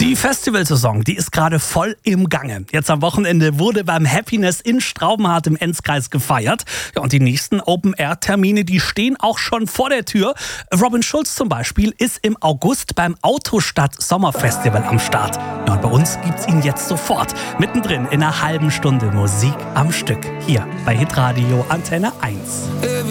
Die Festivalsaison, die ist gerade voll im Gange. Jetzt am Wochenende wurde beim Happiness in Straubenhardt im Enzkreis gefeiert. Ja, und die nächsten Open-Air-Termine, die stehen auch schon vor der Tür. Robin Schulz zum Beispiel ist im August beim Autostadt Sommerfestival am Start. Ja, und bei uns gibt's ihn jetzt sofort. Mittendrin in einer halben Stunde Musik am Stück. Hier bei Hitradio Antenne 1.